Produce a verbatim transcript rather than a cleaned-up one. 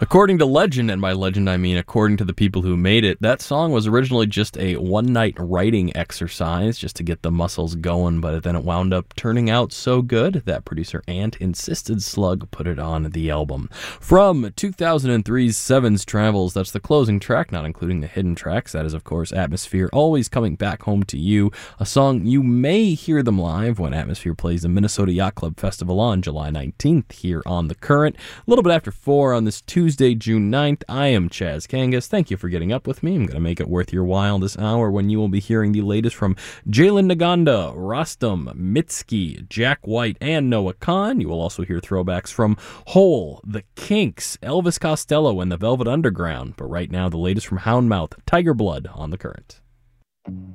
According to legend, and by legend I mean according to the people who made it, that song was originally just a one-night writing exercise just to get the muscles going, but then it wound up turning out so good that producer Ant insisted Slug put it on the album. From two thousand three's Seven's Travels, that's the closing track, not including the hidden tracks. That is, of course, Atmosphere, Always Coming Back Home to You, a song you may hear them live when Atmosphere plays the Minnesota Yacht Club Festival on July nineteenth here on The Current. A little bit after four on this Tuesday, Tuesday, June ninth. I am Chaz Kangas. Thank you for getting up with me. I'm going to make it worth your while this hour when you will be hearing the latest from Jalen Naganda, Rostam, Mitski, Jack White, and Noah Khan. You will also hear throwbacks from Hole, The Kinks, Elvis Costello, and the Velvet Underground. But right now, the latest from Houndmouth, Tiger Blood on The Current.